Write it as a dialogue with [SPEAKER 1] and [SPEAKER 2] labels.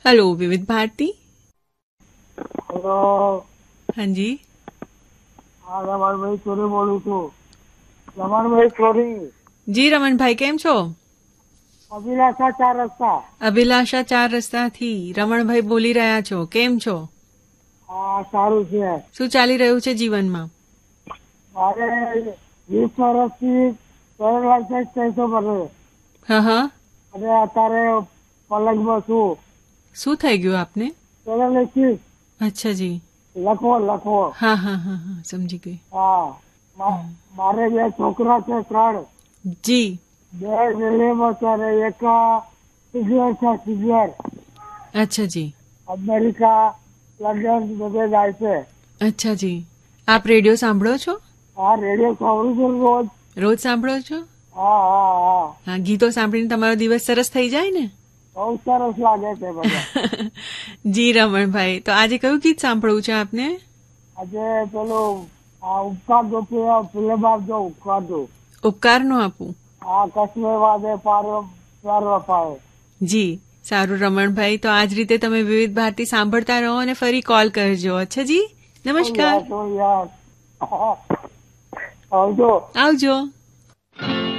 [SPEAKER 1] Hello विविध Bharti.
[SPEAKER 2] Hello.
[SPEAKER 1] हाँ जी।
[SPEAKER 2] हाँ रमणભાઈ ચોરી બોલું છું। રમણભાઈ ચોરી।
[SPEAKER 1] જી રમણભાઈ કેમ છો?
[SPEAKER 2] અભિલાષા 4 રસ્તા।
[SPEAKER 1] અભિલાષા 4 રસ્તાથી રમણભાઈ બોલી રહ્યા છો, કેમ છો?
[SPEAKER 2] હા સારું છે।
[SPEAKER 1] શું ચાલી રહ્યું છે જીવનમાં?
[SPEAKER 2] મારે 20 વર્ષથી પેરાલાઇસિસ થયો મને
[SPEAKER 1] હા હા,
[SPEAKER 2] અને અત્યારે પલંગમાં છું।
[SPEAKER 1] શું થઈ ગયું આપને?
[SPEAKER 2] પેરાલાઇસિસ
[SPEAKER 1] અચ્છા जी।
[SPEAKER 2] લખવો।
[SPEAKER 1] हाँ हाँ हाँ हाँ, समझी गई।
[SPEAKER 2] હા મારે 2 છોકરા છે, 3।
[SPEAKER 1] जी।
[SPEAKER 2] 2 રેલવેમાં છે અને એક સિઝનર છે, સિઝનર।
[SPEAKER 1] अच्छा जी।
[SPEAKER 2] અમેરિકા લંડન બધે જાય છે।
[SPEAKER 1] अच्छा जी। આપ રેડિયો સાંભળો છો?
[SPEAKER 2] હા રેડિયો સાંભળું છું રોજ।
[SPEAKER 1] રોજ સાંભળો છો?
[SPEAKER 2] હા હા હા
[SPEAKER 1] હા, ગીતો સાંભળીને તમારો દિવસ સરસ થઈ જાય ને?
[SPEAKER 2] બહુ સરસ લાગે છે બધા।
[SPEAKER 1] જી રમણભાઈ, તો આજે કયું ગીત સાંભળવું છે આપને?
[SPEAKER 2] આજે પેલું ઉપકાર દો ફિલ્મ આપજો ઉપકાર દો।
[SPEAKER 1] ઉપકારનું આપું?
[SPEAKER 2] આ કશ્મીર વાદે પ્યાર પાએ।
[SPEAKER 1] જી સારું રમણભાઈ, તો આજ રીતે તમે વિવિધ ભારતી સાંભળતા રહો અને ફરી કોલ કરજો। અચ્છા જી, નમસ્કાર,
[SPEAKER 2] યાર આવજો।
[SPEAKER 1] આવજો।